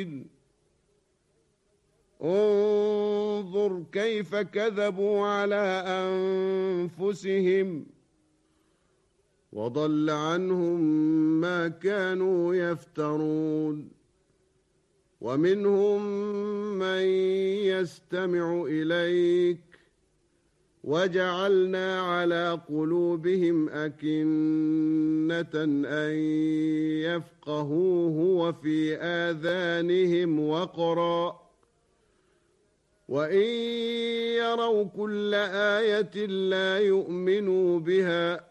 انظر كيف كذبوا على أنفسهم وضل عنهم ما كانوا يفترون ومنهم من يستمع إليك وجعلنا على قلوبهم أكنة أن يفقهوه وفي آذانهم وقرا وإن يروا كل آية لا يؤمنوا بها